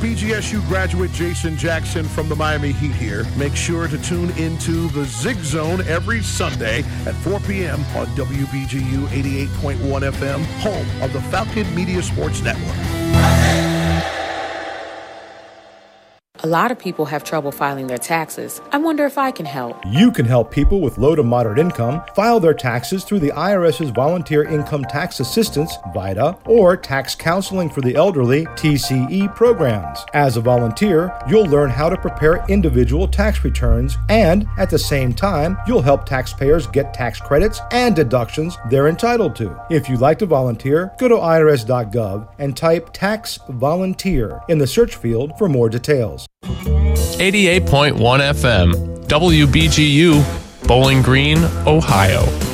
BGSU graduate Jason Jackson from the Miami Heat here. Make sure to tune into the Zig Zone every Sunday at 4 p.m. on WBGU 88.1 FM, home of the Falcon Media Sports Network. A lot of people have trouble filing their taxes. I wonder if I can help. You can help people with low to moderate income file their taxes through the IRS's Volunteer Income Tax Assistance, VITA, or Tax Counseling for the Elderly, TCE programs. As a volunteer, you'll learn how to prepare individual tax returns, and at the same time, you'll help taxpayers get tax credits and deductions they're entitled to. If you'd like to volunteer, go to irs.gov and type Tax Volunteer in the search field for more details. 88.1 FM, WBGU, Bowling Green, Ohio.